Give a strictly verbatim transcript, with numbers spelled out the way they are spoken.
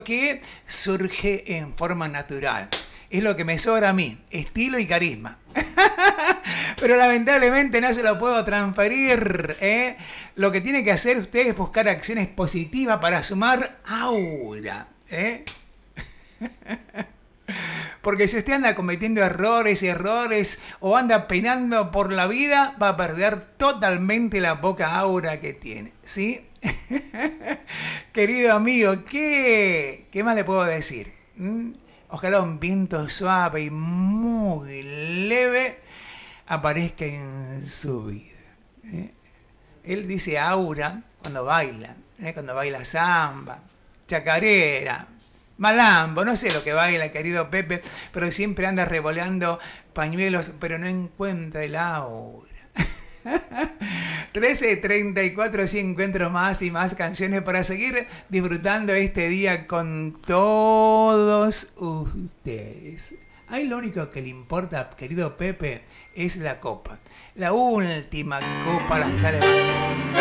que surge en forma natural. Es lo que me sobra a mí, estilo y carisma. Pero lamentablemente no se lo puedo transferir. ¿eh? Lo que tiene que hacer usted es buscar acciones positivas para sumar aura. ¿eh? Porque si usted anda cometiendo errores y errores o anda penando por la vida, va a perder totalmente la poca aura que tiene. ¿Sí? Querido amigo, ¿qué, ¿qué más le puedo decir? ¿Mm? Ojalá un viento suave y muy leve aparezca en su vida. ¿eh? Él dice aura cuando baila, ¿eh? cuando baila samba, chacarera, malambo, no sé lo que baila, querido Pepe, pero siempre anda revoleando pañuelos, pero no encuentra el aura. trece treinta y cuatro, si encuentro más y más canciones para seguir disfrutando este día con todos ustedes. Ahí lo único que le importa, querido Pepe, es la copa. La última copa la está levantando.